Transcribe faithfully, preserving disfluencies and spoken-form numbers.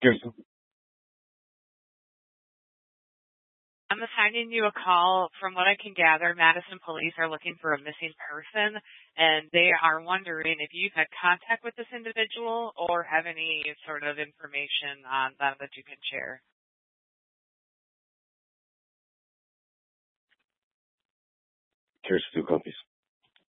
Kirsten. I'm assigning you a call. From what I can gather, Madison police are looking for a missing person, and they are wondering if you've had contact with this individual or have any sort of information on them that you can share. Kirsten, two copies.